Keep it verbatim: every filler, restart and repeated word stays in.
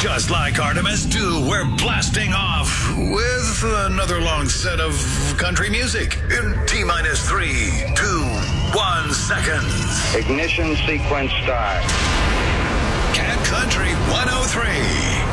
Just like Artemis two, we're blasting off with another long set of country music in T-minus three, two, one seconds. Ignition sequence start. Cat Country one oh three.